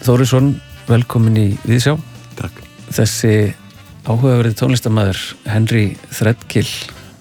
Þórisson, velkomin í Viðsjá. Takk. Þessi áhugaverði tónlistarmaður Henry Threadgill,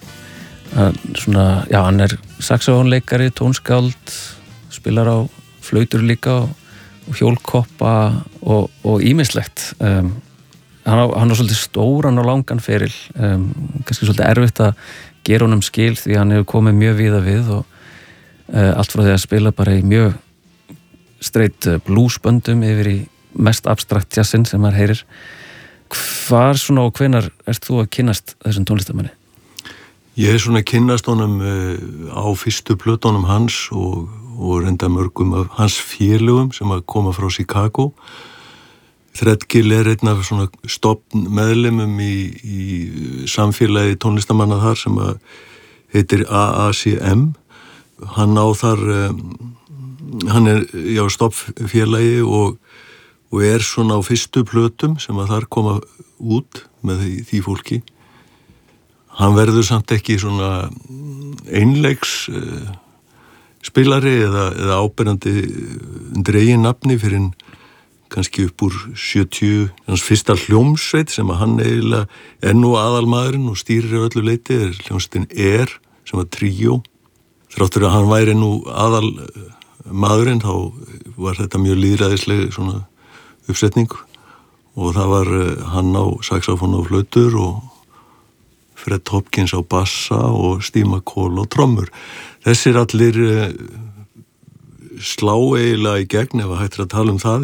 hann saxófónleikari, tónskáld, spilar á flautur líka og hjólkoppa og ýmislegt. Hann á svolítið stóran og langan feril, kannski svolítið erfitt að gera honum skil því hann hefur komið mjög víða við og allt frá því að spila bara í mjög straight bluesböndum yfir í mest abstrakt jazzinn sem maður heyrir. Hvar svona og hvenær ert þú að kynnast þessum tónlistarmanni? Ég svona kynnast honum á fyrstu plötunum hans og reynda mörgum af hans félögum sem að koma frá Chicago. Threadgill einn af svona stofnmeðlimum í samfélagi tónlistarmanna þar sem að heitir AACM. Hann á þar, hann stofnfélagi og svona á fyrstu plötum sem að þar koma út með því fólki. Hann verður samt ekki svona einleiks spilari eða áberandi undir eigin nafni fyrir kannski upp úr 70, hans fyrsta hljómsveit sem að hann eiginlega nú aðalmaðurinn og stýrir öllu leiti hljómsveitin sem var tríó. Þráttur að hann væri nú aðalmaðurinn þá var þetta mjög lýðræðisleg svona uppsetning og það var hann á saxófón og flautur og Fred Hopkins á bassa og Steve McCall á trommur. Þessir allir slá eiginlega í gegn ef að hættir að tala um það